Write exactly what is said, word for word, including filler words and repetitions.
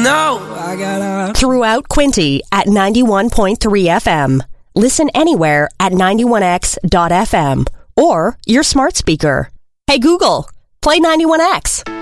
no, I gotta... Throughout Quinte at ninety-one point three F M. Listen anywhere at ninety-one X dot F M or your smart speaker. Hey Google, play ninety-one X.